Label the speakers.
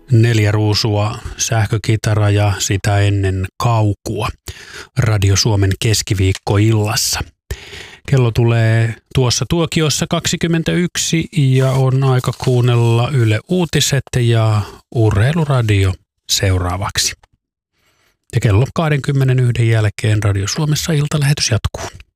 Speaker 1: 4 ruusua, sähkökitara ja sitä ennen kaukua Radio Suomen keskiviikkoillassa. Kello tulee tuossa tuokiossa 21 ja on aika kuunnella Yle Uutiset ja Urheiluradio seuraavaksi. Ja kello 21 jälkeen Radio Suomessa iltalähetys jatkuu.